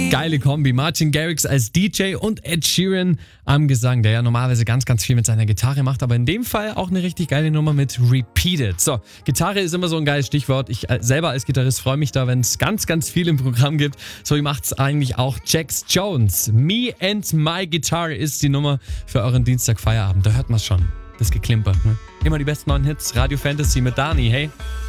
Geile Kombi. Martin Garrix als DJ und Ed Sheeran am Gesang, der ja normalerweise ganz, ganz viel mit seiner Gitarre macht, aber in dem Fall auch eine richtig geile Nummer mit Repeated. So, Gitarre ist immer so ein geiles Stichwort. Ich selber als Gitarrist freue mich da, wenn es ganz, ganz viel im Programm gibt. So wie macht's eigentlich auch Jax Jones. Me and My Guitar ist die Nummer für euren Dienstag Feierabend. Da hört man's schon. Das Geklimper. Ne? Immer die besten neuen Hits. Radio Fantasy mit Dani. Hey.